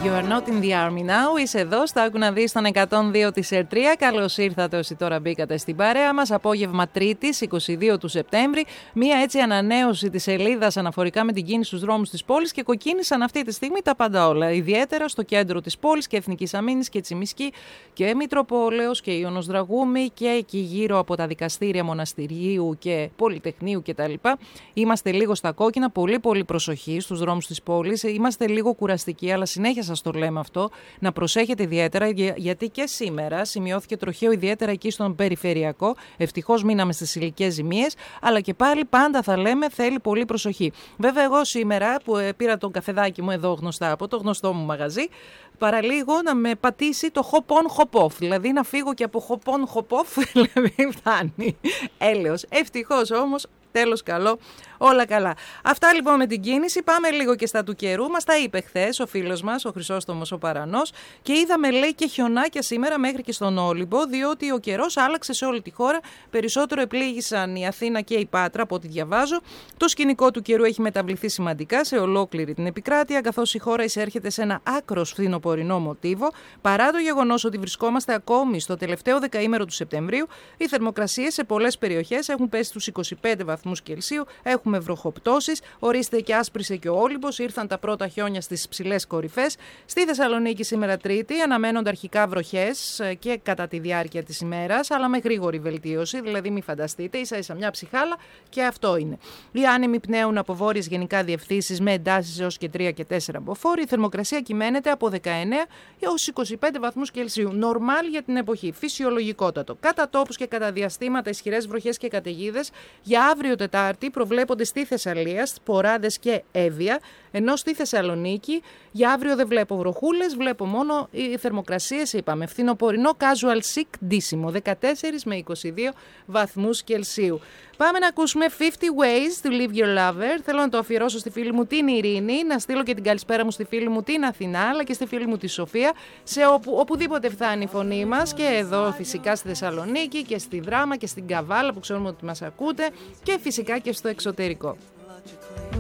You are not in the army now. Είσαι εδώ, στα άκου να δεις στον 102 της ΕΡΤΡΙΑ. Καλώς ήρθατε όσοι τώρα μπήκατε στην παρέα μας. Απόγευμα Τρίτης, 22 του Σεπτέμβρη. Μία έτσι ανανέωση της σελίδας αναφορικά με την κίνηση στους δρόμους της πόλης και κοκκίνησαν αυτή τη στιγμή τα πάντα όλα. Ιδιαίτερα στο κέντρο της πόλης και Εθνικής Αμήνης και Τσιμισκή και Μητροπόλεως και Ιωνος Δραγούμη και εκεί γύρω από τα δικαστήρια Μοναστηρίου και Πολυτεχνείου κτλ. Είμαστε λίγο στα κόκκινα. Πολύ προσοχή στους δρόμους της πόλης. Είμαστε λίγο κουραστικοί, αλλά συνέχεια σας το λέμε αυτό, να προσέχετε ιδιαίτερα, γιατί και σήμερα σημειώθηκε τροχαίο ιδιαίτερα εκεί στον περιφερειακό. Ευτυχώς μείναμε στις υλικές ζημίες, αλλά και πάλι πάντα θα λέμε θέλει πολύ προσοχή. Βέβαια, εγώ σήμερα που πήρα τον καφεδάκι μου εδώ γνωστά από το γνωστό μου μαγαζί, παραλίγο να με πατήσει το hop on hop off, δηλαδή να φύγω και από hop on hop off, δηλαδή φτάνει. Έλεος. Ευτυχώς όμως. Τέλος καλό, όλα καλά. Αυτά λοιπόν με την κίνηση. Πάμε λίγο και στα του καιρού. Μας τα είπε χθες ο φίλος μας, ο Χρυσόστομος ο Παρανός, και είδαμε, λέει, και χιονάκια σήμερα μέχρι και στον Όλυμπο, διότι ο καιρός άλλαξε σε όλη τη χώρα. Περισσότερο επλήγησαν η Αθήνα και η Πάτρα, από ό,τι διαβάζω. Το σκηνικό του καιρού έχει μεταβληθεί σημαντικά σε ολόκληρη την επικράτεια, καθώς η χώρα εισέρχεται σε ένα άκρος φθινοπορεινό μοτίβο. Παρά το γεγονός ότι βρισκόμαστε ακόμη στο τελευταίο δεκαήμερο του Σεπτεμβρίου, οι θερμοκρασίες σε πολλές περιοχές έχουν πέσει στους 25 βαθμούς Κελσίου, έχουμε βροχοπτώσεις, ορίστε και άσπρισε και ο Όλυμπος, ήρθαν τα πρώτα χιόνια στις ψηλές κορυφές. Στη Θεσσαλονίκη σήμερα Τρίτη αναμένονται αρχικά βροχές και κατά τη διάρκεια της ημέρας, αλλά με γρήγορη βελτίωση, δηλαδή μην φανταστείτε, ίσα-ίσα μια ψυχάλα και αυτό είναι. Οι άνεμοι πνέουν από βόρειες γενικά διευθύνσεις με εντάσεις έως και 3 και 4 μποφόρ. Η θερμοκρασία κυμαίνεται από 19 έως 25 βαθμούς Κελσίου. Νορμάλ για την εποχή, φυσιολογικότατο. Κατά τόπους και κατά διαστήματα ισχυρές βροχές και καταιγίδες. Για αύριο Τετάρτη προβλέπονται στη Θεσσαλία, Σποράδες και Εύβοια, ενώ στη Θεσσαλονίκη για αύριο δεν βλέπω βροχούλες, βλέπω μόνο οι θερμοκρασίες, είπαμε, φθινοπορεινό casual chic ντύσιμο, 14 με 22 βαθμούς Κελσίου. Πάμε να ακούσουμε 50 Ways to Leave Your Lover. Θέλω να το αφιερώσω στη φίλη μου την Ειρήνη, να στείλω και την καλησπέρα μου στη φίλη μου την Αθηνά, αλλά και στη φίλη μου τη Σοφία, σε οπουδήποτε φτάνει η φωνή μας, και εδώ φυσικά στη Θεσσαλονίκη και στη Δράμα και στην Καβάλα που ξέρουμε ότι μας ακούτε, και φυσικά και στο εξωτερικό.